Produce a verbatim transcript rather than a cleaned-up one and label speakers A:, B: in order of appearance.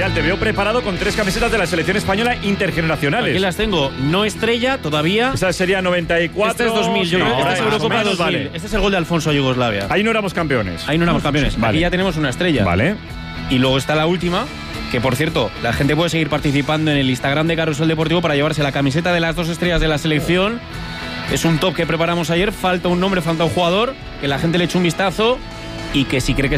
A: genial. Te veo preparado con tres camisetas de la selección española intergeneracionales.
B: Aquí las tengo. No estrella todavía.
A: Esa sería noventa y cuatro.
B: Este es dos mil.
A: Sí,
B: Yo creo que
A: ahora
B: este es
A: más o
B: Eurocopa
A: menos,
B: dos mil.
A: vale.
B: Este es el gol de Alfonso a Yugoslavia.
A: Ahí no éramos campeones.
B: Ahí no éramos campeones.
A: Vale.
B: Aquí ya tenemos una estrella.
A: Vale.
B: Y luego está la última, que por cierto, la gente puede seguir participando en el Instagram de Carrusel Deportivo para llevarse la camiseta de las dos estrellas de la selección. Es un top que preparamos ayer. Falta un nombre, falta un jugador. Que la gente le eche un vistazo y que si cree que